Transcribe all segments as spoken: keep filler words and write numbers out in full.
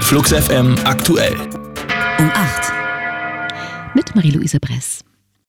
Flux F M aktuell. Um acht. Mit Marie-Louise Bress.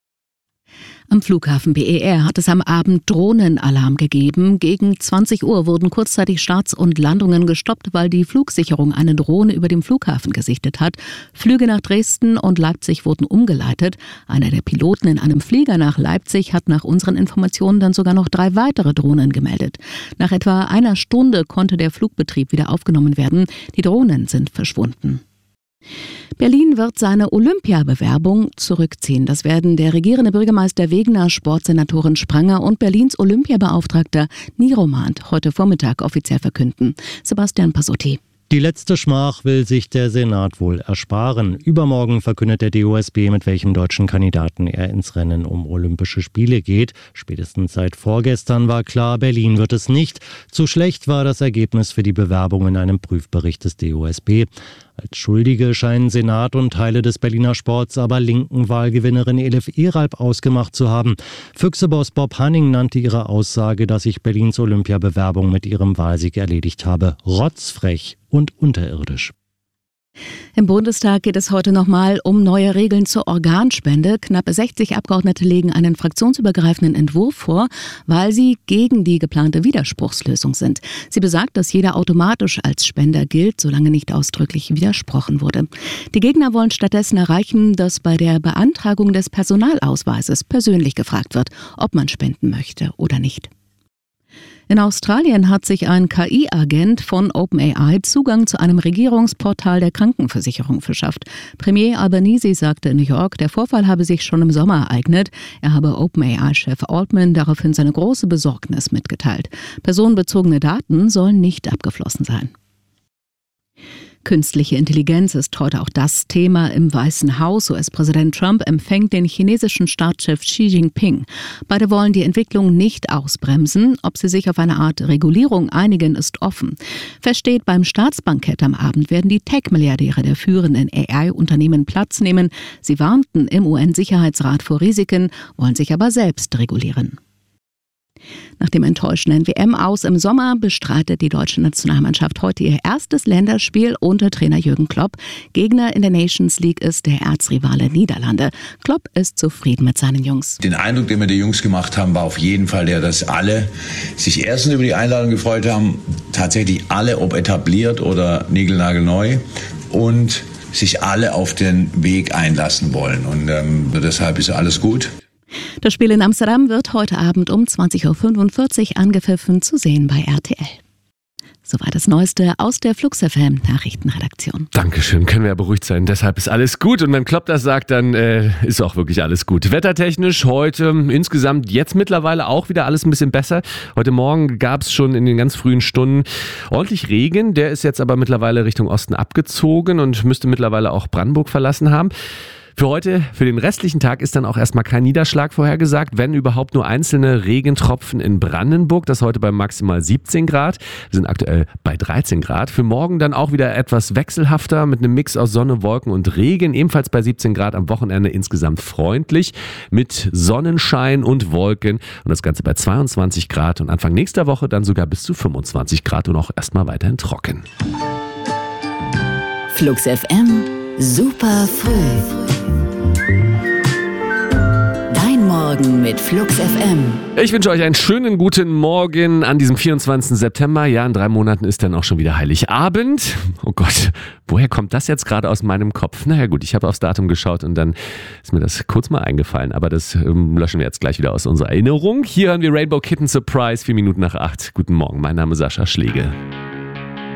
Am Flughafen B E R hat es am Abend Drohnenalarm gegeben. Gegen zwanzig Uhr wurden kurzzeitig Starts und Landungen gestoppt, weil die Flugsicherung eine Drohne über dem Flughafen gesichtet hat. Flüge nach Dresden und Leipzig wurden umgeleitet. Einer der Piloten in einem Flieger nach Leipzig hat nach unseren Informationen dann sogar noch drei weitere Drohnen gemeldet. Nach etwa einer Stunde konnte der Flugbetrieb wieder aufgenommen werden. Die Drohnen sind verschwunden. Berlin wird seine Olympiabewerbung zurückziehen. Das werden der regierende Bürgermeister Wegner, Sportsenatorin Spranger und Berlins Olympiabeauftragter Niromand heute Vormittag offiziell verkünden. Sebastian Passotti. Die letzte Schmach will sich der Senat wohl ersparen. Übermorgen verkündet der D O S B, mit welchem deutschen Kandidaten er ins Rennen um Olympische Spiele geht. Spätestens seit vorgestern war klar, Berlin wird es nicht. Zu schlecht war das Ergebnis für die Bewerbung in einem Prüfbericht des D O S B. Als Schuldige scheinen Senat und Teile des Berliner Sports aber linken Wahlgewinnerin Elif Eralp ausgemacht zu haben. Füchseboss Bob Hanning nannte ihre Aussage, dass sich Berlins Olympiabewerbung mit ihrem Wahlsieg erledigt habe, rotzfrech und unterirdisch. Im Bundestag geht es heute nochmal um neue Regeln zur Organspende. Knapp sechzig Abgeordnete legen einen fraktionsübergreifenden Entwurf vor, weil sie gegen die geplante Widerspruchslösung sind. Sie besagt, dass jeder automatisch als Spender gilt, solange nicht ausdrücklich widersprochen wurde. Die Gegner wollen stattdessen erreichen, dass bei der Beantragung des Personalausweises persönlich gefragt wird, ob man spenden möchte oder nicht. In Australien hat sich ein K I-Agent von OpenAI Zugang zu einem Regierungsportal der Krankenversicherung verschafft. Premier Albanese sagte in New York, der Vorfall habe sich schon im Sommer ereignet. Er habe OpenAI-Chef Altman daraufhin seine große Besorgnis mitgeteilt. Personenbezogene Daten sollen nicht abgeflossen sein. Künstliche Intelligenz ist heute auch das Thema im Weißen Haus. U S-Präsident Trump empfängt den chinesischen Staatschef Xi Jinping. Beide wollen die Entwicklung nicht ausbremsen. Ob sie sich auf eine Art Regulierung einigen, ist offen. Fest steht, beim Staatsbankett am Abend werden die Tech-Milliardäre der führenden A I-Unternehmen Platz nehmen. Sie warnten im U N-Sicherheitsrat vor Risiken, wollen sich aber selbst regulieren. Nach dem enttäuschenden W M-Aus im Sommer bestreitet die deutsche Nationalmannschaft heute ihr erstes Länderspiel unter Trainer Jürgen Klopp. Gegner in der Nations League ist der Erzrivale Niederlande. Klopp ist zufrieden mit seinen Jungs. Den Eindruck, den wir die Jungs gemacht haben, war auf jeden Fall der, dass alle sich erstens über die Einladung gefreut haben, tatsächlich alle, ob etabliert oder niegelnagelneu, und sich alle auf den Weg einlassen wollen. Und ähm, deshalb ist alles gut. Das Spiel in Amsterdam wird heute Abend um zwanzig Uhr fünfundvierzig angepfiffen, zu sehen bei R T L. Soweit das Neueste aus der Flux F M Nachrichtenredaktion. Dankeschön, können wir ja beruhigt sein. Deshalb ist alles gut. Und wenn Klopp das sagt, dann äh, ist auch wirklich alles gut. Wettertechnisch heute insgesamt jetzt mittlerweile auch wieder alles ein bisschen besser. Heute Morgen gab es schon in den ganz frühen Stunden ordentlich Regen. Der ist jetzt aber mittlerweile Richtung Osten abgezogen und müsste mittlerweile auch Brandenburg verlassen haben. Für heute, für den restlichen Tag ist dann auch erstmal kein Niederschlag vorhergesagt, wenn überhaupt nur einzelne Regentropfen in Brandenburg, das heute bei maximal siebzehn Grad. Wir sind aktuell bei dreizehn Grad. Für morgen dann auch wieder etwas wechselhafter mit einem Mix aus Sonne, Wolken und Regen, ebenfalls bei siebzehn Grad, am Wochenende insgesamt freundlich mit Sonnenschein und Wolken und das Ganze bei zweiundzwanzig Grad und Anfang nächster Woche dann sogar bis zu fünfundzwanzig Grad und auch erstmal weiterhin trocken. Flux F M, super früh. Morgen mit Flux F M. Ich wünsche euch einen schönen guten Morgen an diesem vierundzwanzigsten September. Ja, in drei Monaten ist dann auch schon wieder Heiligabend. Oh Gott, woher kommt das jetzt gerade aus meinem Kopf? Naja gut, ich habe aufs Datum geschaut und dann ist mir das kurz mal eingefallen. Aber das ähm, löschen wir jetzt gleich wieder aus unserer Erinnerung. Hier hören wir Rainbow Kitten Surprise, vier Minuten nach acht. Guten Morgen, mein Name ist Sascha Schlegel.